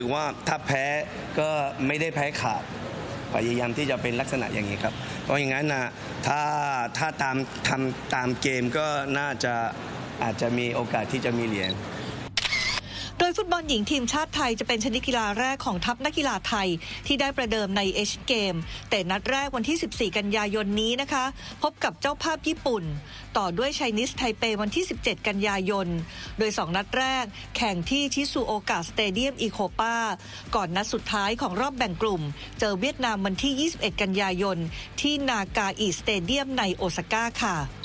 คือว่าถ้าแพ้ก็ไม่ได้แพ้ขาดพยายามที่จะเป็นลักษณะอย่างนี้ครับเพราะอย่างนั้นนะถ้าตามเกมก็น่าจะอาจจะมีโอกาสที่จะมีเหรียญโดยฟุตบอลหญิงทีมชาติไทยจะเป็นชนิดกีฬาแรกของทัพนักกีฬาไทยที่ได้ประเดิมในเอเชียนเกมแต่นัดแรกวันที่14กันยายนนี้นะคะพบกับเจ้าภาพญี่ปุ่นต่อด้วยไชนีสไทเปวันที่17กันยายนโดย2นัดแรกแข่งที่ชิซูโอกะสเตเดียมอีโคปาก่อนนัดสุดท้ายของรอบแบ่งกลุ่มเจอเวียดนามวันที่21กันยายนที่นากาอิสเตเดียมในโอซาก้าค่ะ